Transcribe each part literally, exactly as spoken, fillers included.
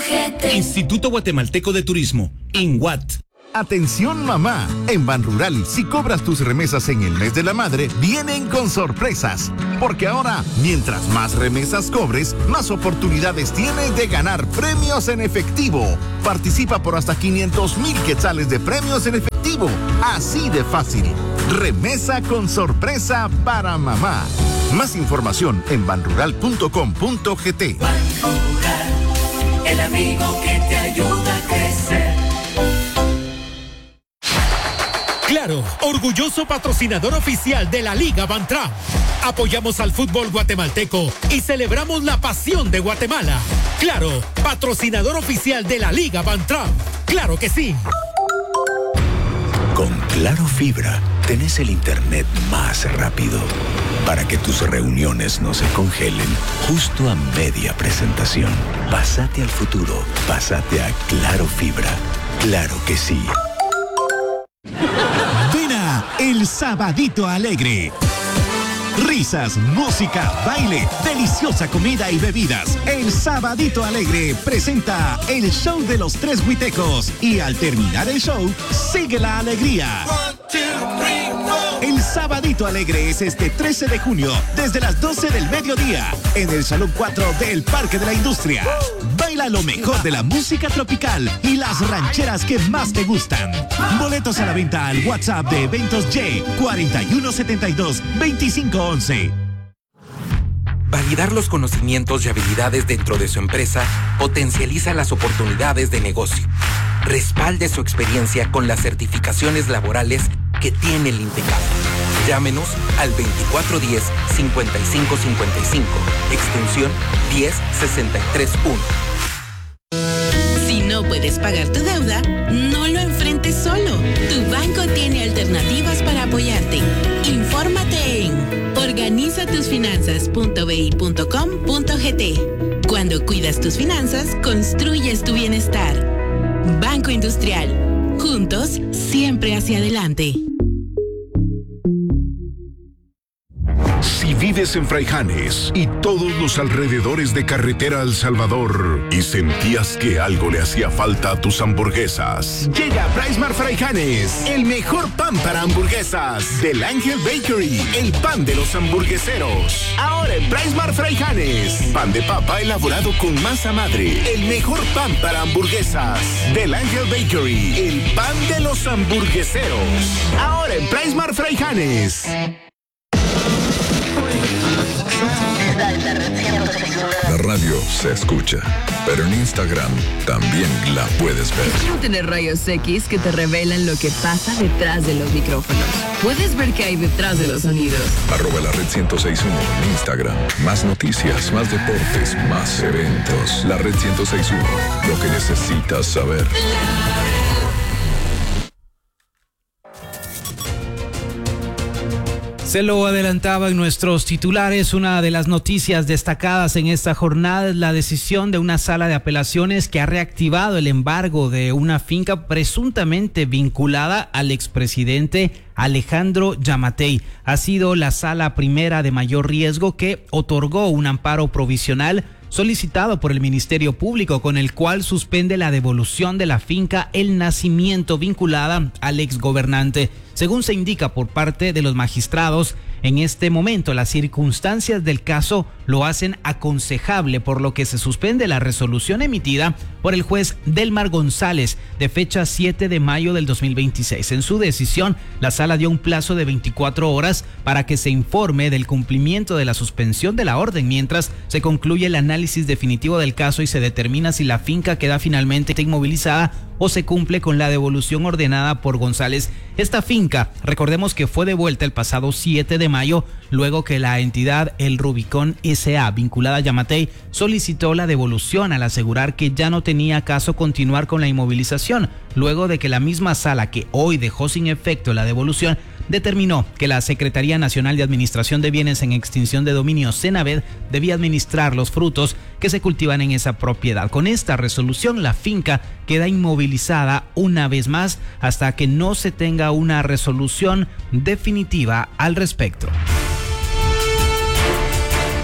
G T. Instituto Guatemalteco de Turismo, INGUAT. Atención mamá, en Banrural, si cobras tus remesas en el mes de la madre, vienen con sorpresas. Porque ahora, mientras más remesas cobres, más oportunidades tienes de ganar premios en efectivo. Participa por hasta quinientos mil quetzales de premios en efectivo. Así de fácil. Remesa con sorpresa para mamá. Más información en banrural punto com punto g t. Banrural, el amigo que te ayuda a crecer. Claro, orgulloso patrocinador oficial de la Liga Bantra. Apoyamos al fútbol guatemalteco y celebramos la pasión de Guatemala. Claro, patrocinador oficial de la Liga Bantra. Claro que sí. Con Claro Fibra, tenés el internet más rápido para que tus reuniones no se congelen justo a media presentación. Pásate al futuro, pásate a Claro Fibra. Claro que sí. El Sabadito Alegre. Risas, música, baile, deliciosa comida y bebidas. El Sabadito Alegre presenta el show de los tres huitecos. Y al terminar el show, sigue la alegría. El Sabadito Alegre es este trece de junio, desde las doce del mediodía, en el Salón cuatro del Parque de la Industria. Baila lo mejor de la música tropical y las rancheras que más te gustan. Boletos a la venta al WhatsApp de Eventos Y, cuarenta y uno setenta y dos, veinticinco once. Validar los conocimientos y habilidades dentro de su empresa potencializa las oportunidades de negocio. Respalde su experiencia con las certificaciones laborales que tiene el INTECAP. Llámenos al veinticuatro diez, cincuenta y cinco cincuenta y cinco, extensión diez sesenta y tres uno. Si no puedes pagar tu deuda, no lo enfrentes solo. Tu banco tiene alternativas para apoyarte. Infórmate en organiza tus finanzas punto b i punto com punto g t. Cuando cuidas tus finanzas, construyes tu bienestar. Banco Industrial. Juntos, siempre hacia adelante. Si vives en Fraijanes y todos los alrededores de Carretera El Salvador y sentías que algo le hacía falta a tus hamburguesas, llega Pricemart Fraijanes, el mejor pan para hamburguesas del Ángel Bakery, el pan de los hamburgueseros. Ahora en Pricemart Fraijanes, pan de papa elaborado con masa madre, el mejor pan para hamburguesas del Ángel Bakery, el pan de los hamburgueseros. Ahora en Pricemart Fraijanes. La radio se escucha, pero en Instagram también la puedes ver. ¿Cómo tener rayos X que te revelan lo que pasa detrás de los micrófonos? Puedes ver qué hay detrás de los sonidos. Arroba la red ciento seis punto uno en Instagram. Más noticias, más deportes, más eventos. La red ciento seis punto uno, lo que necesitas saber. Se lo adelantaba en nuestros titulares. Una de las noticias destacadas en esta jornada es la decisión de una sala de apelaciones que ha reactivado el embargo de una finca presuntamente vinculada al expresidente Alejandro Yamatei. Ha sido la sala primera de mayor riesgo que otorgó un amparo provisional solicitado por el Ministerio Público, con el cual suspende la devolución de la finca El Nacimiento vinculada al exgobernante. Según se indica por parte de los magistrados, en este momento las circunstancias del caso lo hacen aconsejable, por lo que se suspende la resolución emitida por el juez Delmar González de fecha siete de mayo del dos mil veintiséis. En su decisión, la sala dio un plazo de veinticuatro horas para que se informe del cumplimiento de la suspensión de la orden, mientras se concluye el análisis definitivo del caso y se determina si la finca queda finalmente inmovilizada o se cumple con la devolución ordenada por González. Esta finca, recordemos que fue devuelta el pasado siete de mayo, luego que la entidad El Rubicón S A, vinculada a Yamatei, solicitó la devolución al asegurar que ya no tenía caso continuar con la inmovilización, luego de que la misma sala que hoy dejó sin efecto la devolución determinó que la Secretaría Nacional de Administración de Bienes en Extinción de Dominio, Senabed, debía administrar los frutos que se cultivan en esa propiedad. Con esta resolución, la finca queda inmovilizada una vez más hasta que no se tenga una resolución definitiva al respecto.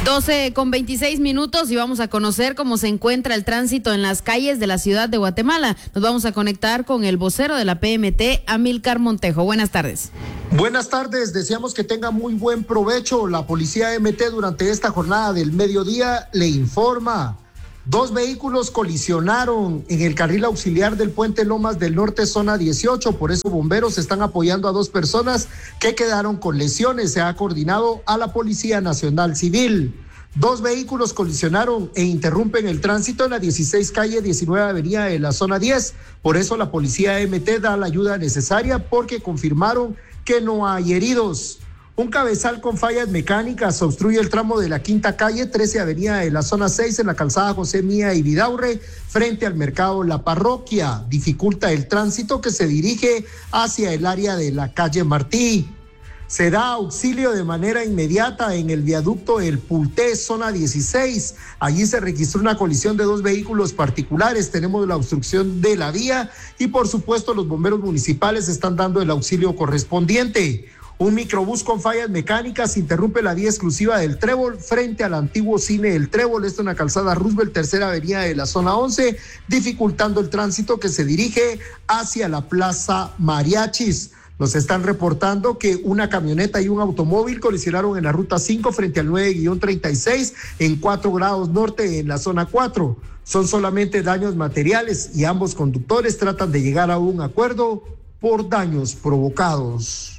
doce con veintiséis minutos y vamos a conocer cómo se encuentra el tránsito en las calles de la ciudad de Guatemala. Nos vamos a conectar con el vocero de la P M T, Amílcar Montejo. Buenas tardes. Buenas tardes, deseamos que tenga muy buen provecho. La Policía M T durante esta jornada del mediodía le informa. Dos vehículos colisionaron en el carril auxiliar del puente Lomas del Norte, zona dieciocho. Por eso bomberos están apoyando a dos personas que quedaron con lesiones. Se ha coordinado a la Policía Nacional Civil. Dos vehículos colisionaron e interrumpen el tránsito en la dieciséis calle, diecinueve avenida de la zona diez. Por eso la Policía M T da la ayuda necesaria porque confirmaron que no hay heridos. Un cabezal con fallas mecánicas obstruye el tramo de la quinta calle, trece avenida de la zona seis en la calzada José Mía y Vidaurre, frente al mercado La Parroquia. Dificulta el tránsito que se dirige hacia el área de la calle Martí. Se da auxilio de manera inmediata en el viaducto El Pulté, zona dieciséis. Allí se registró una colisión de dos vehículos particulares. Tenemos la obstrucción de la vía y, por supuesto, los bomberos municipales están dando el auxilio correspondiente. Un microbús con fallas mecánicas interrumpe la vía exclusiva del Trébol frente al antiguo cine El Trébol, esto en la calzada Roosevelt, tercera avenida de la zona once, dificultando el tránsito que se dirige hacia la Plaza Mariachis. Nos están reportando que una camioneta y un automóvil colisionaron en la ruta cinco frente al nueve guión treinta y seis en cuatro grados norte en la zona cuatro. Son solamente daños materiales y ambos conductores tratan de llegar a un acuerdo por daños provocados.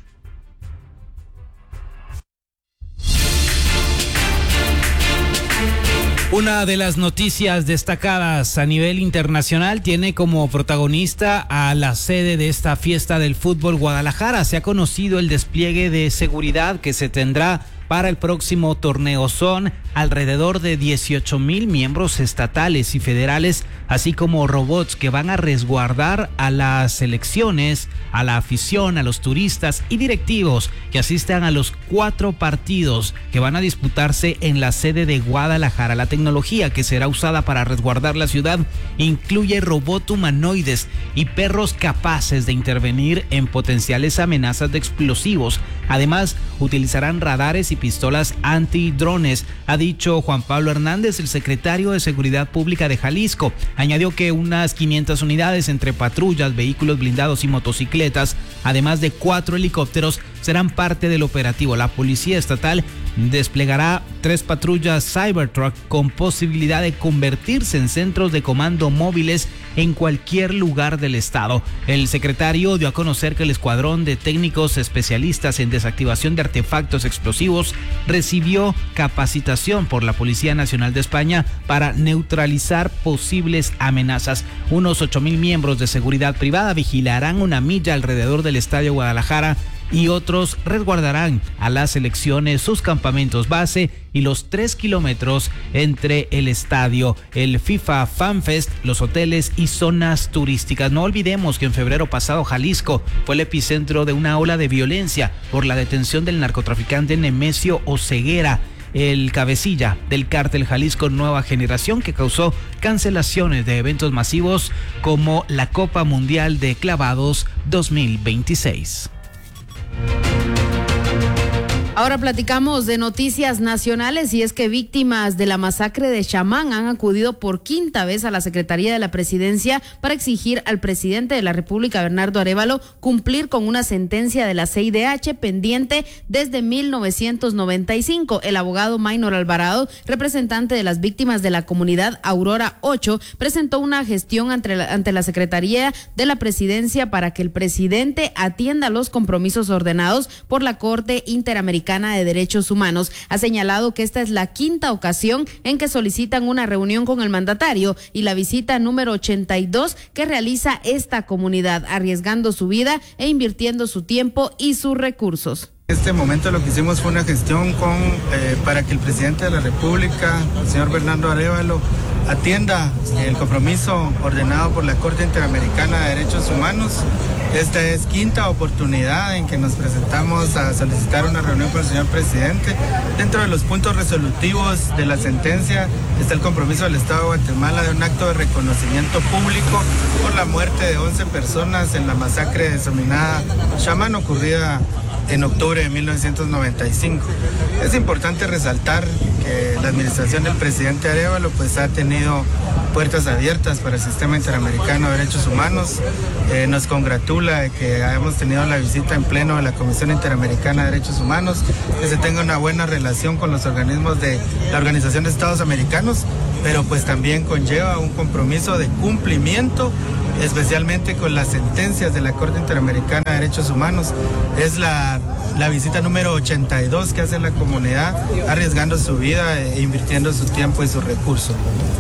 Una de las noticias destacadas a nivel internacional tiene como protagonista a la sede de esta fiesta del fútbol Guadalajara. Se ha conocido el despliegue de seguridad que se tendrá para el próximo torneo. Son alrededor de dieciocho mil miembros estatales y federales, así como robots que van a resguardar a las selecciones, a la afición, a los turistas y directivos que asistan a los cuatro partidos que van a disputarse en la sede de Guadalajara. La tecnología que será usada para resguardar la ciudad incluye robots humanoides y perros capaces de intervenir en potenciales amenazas de explosivos. Además, utilizarán radares y pistolas antidrones, ha dicho Juan Pablo Hernández, el secretario de Seguridad Pública de Jalisco. Añadió que unas quinientas unidades entre patrullas, vehículos blindados y motocicletas, además de cuatro helicópteros, serán parte del operativo. La Policía Estatal desplegará tres patrullas Cybertruck con posibilidad de convertirse en centros de comando móviles en cualquier lugar del estado. El secretario dio a conocer que el escuadrón de técnicos especialistas en desactivación de artefactos explosivos recibió capacitación por la Policía Nacional de España para neutralizar posibles amenazas. Unos ocho mil miembros de seguridad privada vigilarán una milla alrededor del Estadio Guadalajara y otros resguardarán a las selecciones, sus campamentos base y los tres kilómetros entre el estadio, el FIFA Fan Fest, los hoteles y zonas turísticas. No olvidemos que en febrero pasado Jalisco fue el epicentro de una ola de violencia por la detención del narcotraficante Nemesio Oseguera, el cabecilla del cártel Jalisco Nueva Generación, que causó cancelaciones de eventos masivos como la Copa Mundial de Clavados dos mil veintiséis. Ahora platicamos de noticias nacionales y es que víctimas de la masacre de Chamán han acudido por quinta vez a la Secretaría de la Presidencia para exigir al presidente de la República, Bernardo Arévalo, cumplir con una sentencia de la C I D H pendiente desde mil novecientos noventa y cinco. El abogado Maynor Alvarado, representante de las víctimas de la comunidad Aurora ocho, presentó una gestión ante la, ante la Secretaría de la Presidencia para que el presidente atienda los compromisos ordenados por la Corte Interamericana de Derechos Humanos. Ha señalado que esta es la quinta ocasión en que solicitan una reunión con el mandatario y la visita número ochenta y dos que realiza esta comunidad, arriesgando su vida e invirtiendo su tiempo y sus recursos. En este momento lo que hicimos fue una gestión con eh, para que el presidente de la República, el señor Bernardo Arévalo, atienda el compromiso ordenado por la Corte Interamericana de Derechos Humanos. Esta es quinta oportunidad en que nos presentamos a solicitar una reunión con el señor presidente. Dentro de los puntos resolutivos de la sentencia está el compromiso del Estado de Guatemala de un acto de reconocimiento público por la muerte de once personas en la masacre denominada Chamán ocurrida en octubre de mil novecientos noventa y cinco. Es importante resaltar que la administración del presidente Arévalo pues ha tenido puertas abiertas para el Sistema Interamericano de Derechos Humanos. Eh, nos congratula de que hayamos tenido la visita en pleno de la Comisión Interamericana de Derechos Humanos, que se tenga una buena relación con los organismos de la Organización de Estados Americanos, pero pues también conlleva un compromiso de cumplimiento, especialmente con las sentencias de la Corte Interamericana de Derechos Humanos. Es la, la visita número ochenta y dos que hace la comunidad, arriesgando su vida e invirtiendo su tiempo y sus recursos.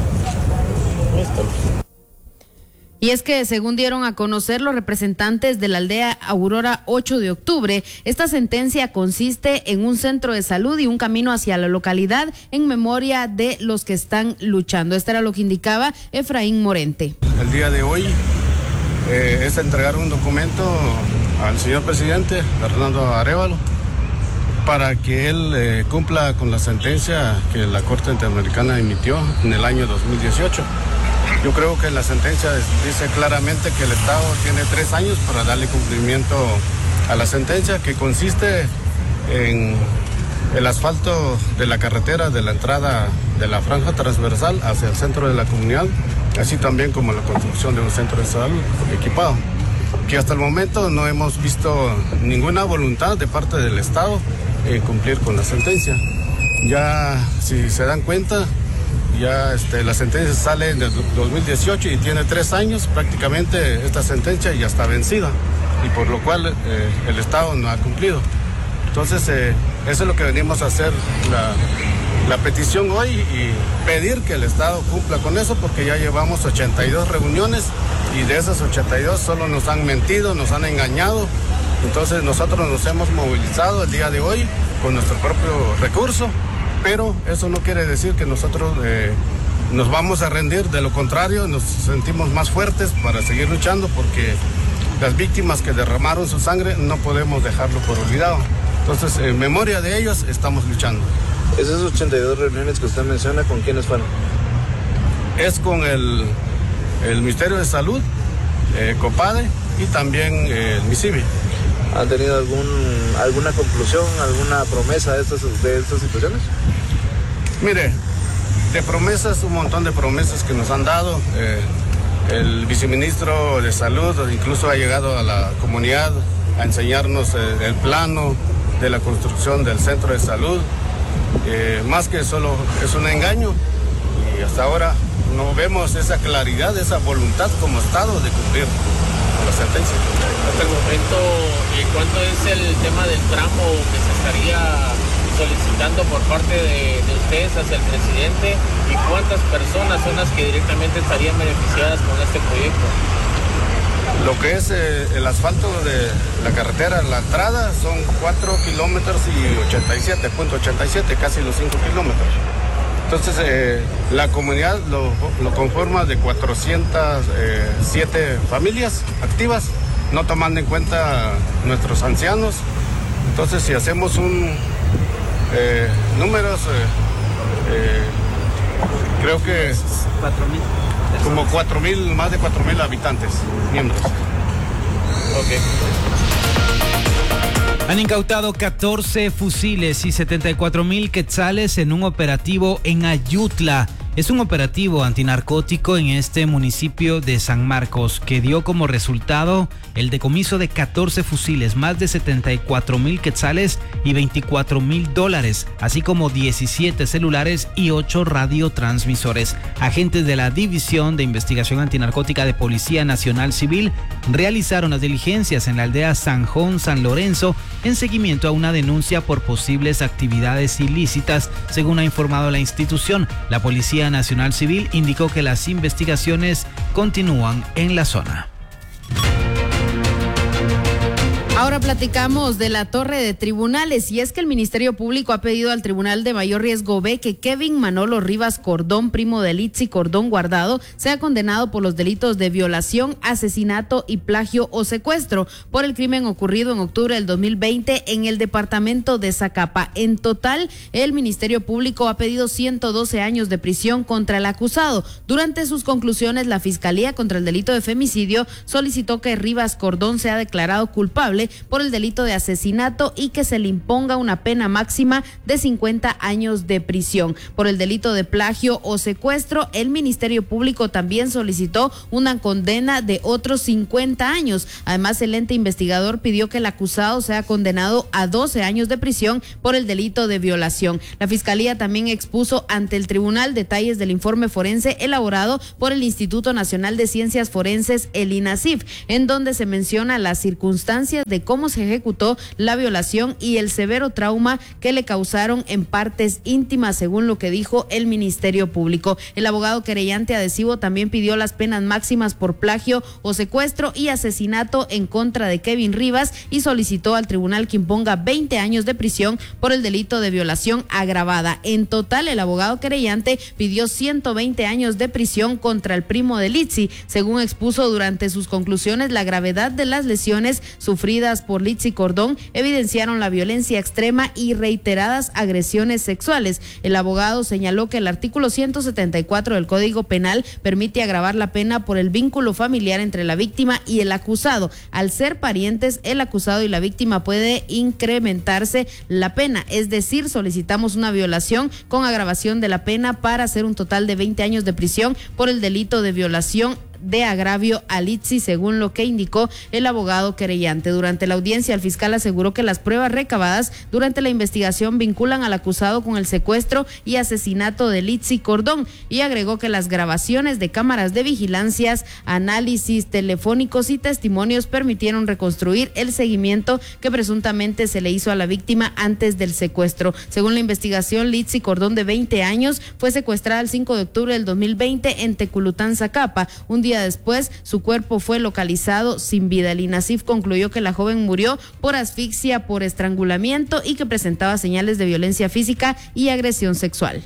Y es que, según dieron a conocer los representantes de la aldea Aurora ocho de octubre, esta sentencia consiste en un centro de salud y un camino hacia la localidad en memoria de los que están luchando. Esto era lo que indicaba Efraín Morente. El día de hoy eh, es entregar un documento al señor presidente Fernando Arévalo para que él eh, cumpla con la sentencia que la Corte Interamericana emitió en el año dos mil dieciocho. Yo creo que la sentencia dice claramente que el Estado tiene tres años para darle cumplimiento a la sentencia, que consiste en el asfalto de la carretera de la entrada de la franja transversal hacia el centro de la comunidad, así también como la construcción de un centro de salud equipado, que hasta el momento no hemos visto ninguna voluntad de parte del Estado en cumplir con la sentencia. Ya, si se dan cuenta, ya este, la sentencia sale en el dos mil dieciocho y tiene tres años, prácticamente esta sentencia ya está vencida, y por lo cual eh, el Estado no ha cumplido. Entonces, eh, eso es lo que venimos a hacer, la, la petición hoy, y pedir que el Estado cumpla con eso, porque ya llevamos ochenta y dos reuniones y de esas ochenta y dos solo nos han mentido, nos han engañado. Entonces nosotros nos hemos movilizado el día de hoy con nuestro propio recurso, pero eso no quiere decir que nosotros eh, nos vamos a rendir. De lo contrario, nos sentimos más fuertes para seguir luchando, porque las víctimas que derramaron su sangre no podemos dejarlo por olvidado. Entonces, en memoria de ellos, estamos luchando. Esas ochenta y dos reuniones que usted menciona, ¿con quiénes fueron? Es con el, el Ministerio de Salud, eh, COPADE y también eh, el MISIBI. ¿Han tenido algún, alguna conclusión, alguna promesa de estas, de estas situaciones? Mire, de promesas, un montón de promesas que nos han dado. Eh, el viceministro de Salud incluso ha llegado a la comunidad a enseñarnos eh, el plano de la construcción del centro de salud. Eh, más que solo es un engaño, y hasta ahora no vemos esa claridad, esa voluntad como Estado de cumplir con la sentencia. Hasta el momento, ¿cuánto es el tema del tramo que se estaría solicitando por parte de, de ustedes hacia el presidente, y cuántas personas son las que directamente estarían beneficiadas con este proyecto? Lo que es eh, el asfalto de la carretera, la entrada, son cuatro kilómetros y ochenta y siete punto ochenta y siete, casi los cinco kilómetros. Entonces, eh, la comunidad lo, lo conforma de cuatrocientas siete familias activas, no tomando en cuenta nuestros ancianos. Entonces, si hacemos un eh, números, eh, eh, creo que como cuatro mil, más de cuatro mil habitantes, miembros. Okay. Han incautado catorce fusiles y setenta y cuatro mil quetzales en un operativo en Ayutla. Es un operativo antinarcótico en este municipio de San Marcos que dio como resultado el decomiso de catorce fusiles, más de setenta y cuatro mil quetzales y veinticuatro mil dólares, así como diecisiete celulares y ocho radiotransmisores. Agentes de la División de Investigación Antinarcótica de Policía Nacional Civil realizaron las diligencias en la aldea Sanjón, San Lorenzo, en seguimiento a una denuncia por posibles actividades ilícitas, según ha informado la institución. La Policía Nacional Civil indicó que las investigaciones continúan en la zona. Ahora platicamos de la torre de tribunales y es que el Ministerio Público ha pedido al Tribunal de Mayor Riesgo B que Kevin Manolo Rivas Cordón, primo de Litsi Cordón Guardado, sea condenado por los delitos de violación, asesinato y plagio o secuestro por el crimen ocurrido en octubre del dos mil veinte en el departamento de Zacapa. En total, el Ministerio Público ha pedido ciento doce años de prisión contra el acusado. Durante sus conclusiones, la Fiscalía contra el delito de femicidio solicitó que Rivas Cordón sea declarado culpable por el delito de asesinato y que se le imponga una pena máxima de cincuenta años de prisión. Por el delito de plagio o secuestro, el Ministerio Público también solicitó una condena de otros cincuenta años. Además, el ente investigador pidió que el acusado sea condenado a doce años de prisión por el delito de violación. La Fiscalía también expuso ante el tribunal detalles del informe forense elaborado por el Instituto Nacional de Ciencias Forenses, el INACIF, en donde se menciona las circunstancias de cómo se ejecutó la violación y el severo trauma que le causaron en partes íntimas, según lo que dijo el Ministerio Público. El abogado querellante adhesivo también pidió las penas máximas por plagio o secuestro y asesinato en contra de Kevin Rivas y solicitó al tribunal que imponga veinte años de prisión por el delito de violación agravada. En total, el abogado querellante pidió ciento veinte años de prisión contra el primo de Litsi. Según expuso durante sus conclusiones, la gravedad de las lesiones sufridas por Litsi Cordón evidenciaron la violencia extrema y reiteradas agresiones sexuales. El abogado señaló que el artículo ciento setenta y cuatro del Código Penal permite agravar la pena por el vínculo familiar entre la víctima y el acusado. Al ser parientes, el acusado y la víctima puede incrementarse la pena, es decir, solicitamos una violación con agravación de la pena para hacer un total de veinte años de prisión por el delito de violación de agravio a Litsi, según lo que indicó el abogado querellante. Durante la audiencia, el fiscal aseguró que las pruebas recabadas durante la investigación vinculan al acusado con el secuestro y asesinato de Litsi Cordón y agregó que las grabaciones de cámaras de vigilancias, análisis telefónicos y testimonios permitieron reconstruir el seguimiento que presuntamente se le hizo a la víctima antes del secuestro. Según la investigación, Litsi Cordón, de veinte años, fue secuestrada el cinco de octubre del dos mil veinte en Teculután, Zacapa. Un día después, su cuerpo fue localizado sin vida. El INACIF concluyó que la joven murió por asfixia por estrangulamiento y que presentaba señales de violencia física y agresión sexual.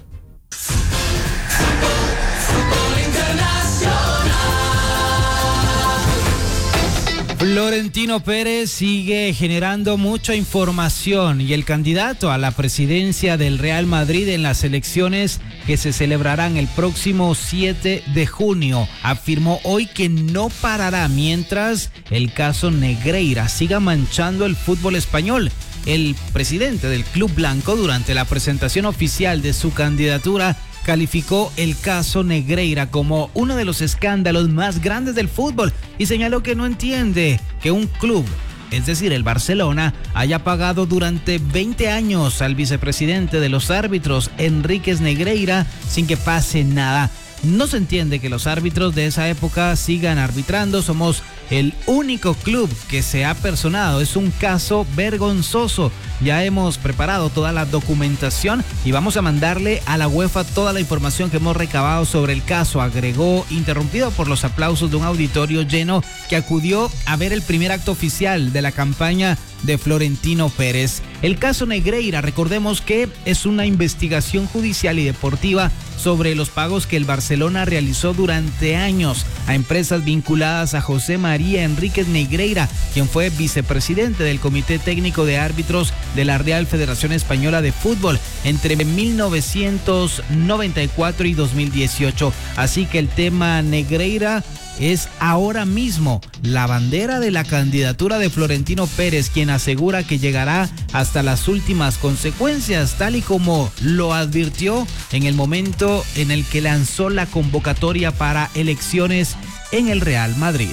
Florentino Pérez sigue generando mucha información y el candidato a la presidencia del Real Madrid en las elecciones que se celebrarán el próximo siete de junio afirmó hoy que no parará mientras el caso Negreira siga manchando el fútbol español. El presidente del Club Blanco, durante la presentación oficial de su candidatura, calificó el caso Negreira como uno de los escándalos más grandes del fútbol y señaló que no entiende que un club, es decir, el Barcelona, haya pagado durante veinte años al vicepresidente de los árbitros, Enríquez Negreira, sin que pase nada. No se entiende que los árbitros de esa época sigan arbitrando. Somos el único club que se ha personado. Es un caso vergonzoso. Ya hemos preparado toda la documentación y vamos a mandarle a la UEFA toda la información que hemos recabado sobre el caso, agregó, interrumpido por los aplausos de un auditorio lleno que acudió a ver el primer acto oficial de la campaña de Florentino Pérez. El caso Negreira, recordemos que es una investigación judicial y deportiva sobre los pagos que el Barcelona realizó durante años a empresas vinculadas a José María Enríquez Negreira, quien fue vicepresidente del Comité Técnico de Árbitros de la Real Federación Española de Fútbol entre mil novecientos noventa y cuatro y dos mil dieciocho. Así que el tema Negreira es ahora mismo la bandera de la candidatura de Florentino Pérez, quien asegura que llegará hasta las últimas consecuencias, tal y como lo advirtió en el momento en el que lanzó la convocatoria para elecciones en el Real Madrid.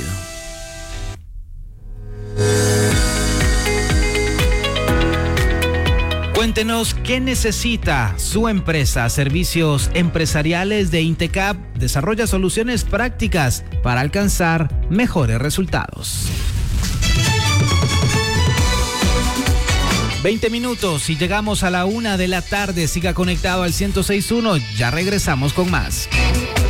Cuéntenos qué necesita su empresa. Servicios Empresariales de Intecap desarrolla soluciones prácticas para alcanzar mejores resultados. veinte minutos y llegamos a la una de la tarde. Siga conectado al ciento seis punto uno. Ya regresamos con más.